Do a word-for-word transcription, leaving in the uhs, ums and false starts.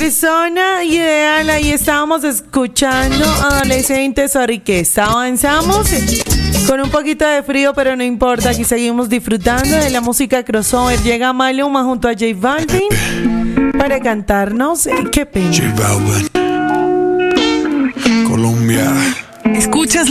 persona ideal. Ahí estábamos escuchando Adolescentes o Riqueza. Avanzamos con un poquito de frío, pero no importa. Aquí seguimos disfrutando de la música crossover. Llega Maluma junto a J Balvin para cantarnos Qué pena. J Balvin, Colombia. Escuchas